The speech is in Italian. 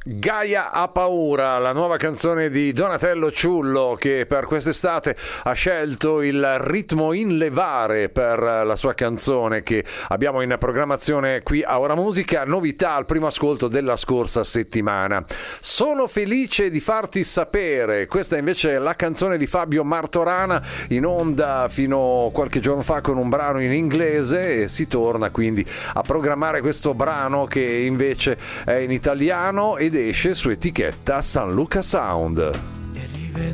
Gaia ha paura, la nuova canzone di Donatello Ciullo, che per quest'estate ha scelto il ritmo in levare per la sua canzone che abbiamo in programmazione qui a Ora Musica, novità al primo ascolto della scorsa settimana. Sono felice di farti sapere, questa invece è la canzone di Fabio Martorana, in onda fino a qualche giorno fa con un brano in inglese, e si torna quindi a programmare questo brano che invece è in italiano ed esce su etichetta San Luca Sound.